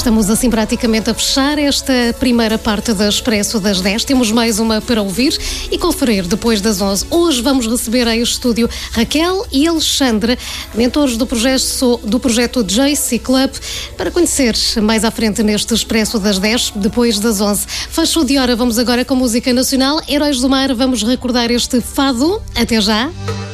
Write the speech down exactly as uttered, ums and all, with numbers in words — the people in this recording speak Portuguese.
Estamos assim praticamente a fechar esta primeira parte da Expresso das dez. Temos mais uma para ouvir e conferir depois das onze. Hoje vamos receber em estúdio Raquel e Alexandre, mentores do projeto, do projeto J C Club, para conhecer mais à frente neste Expresso das dez, depois das onze. Fecho de hora, vamos agora com música nacional. Heróis do Mar, vamos recordar este fado. Até já!